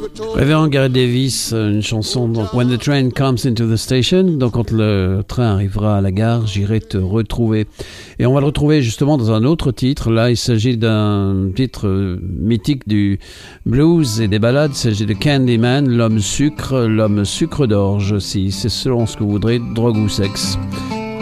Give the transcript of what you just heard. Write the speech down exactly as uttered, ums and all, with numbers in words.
Révérend Gareth Davis, une chanson donc When the train comes into the station, donc quand le train arrivera à la gare, j'irai te retrouver. Et on va le retrouver justement dans un autre titre. Là, il s'agit d'un titre mythique du blues et des ballades. Il s'agit de Candyman, l'homme sucre, l'homme sucre d'orge aussi. C'est selon ce que vous voudrez, drogue ou sexe.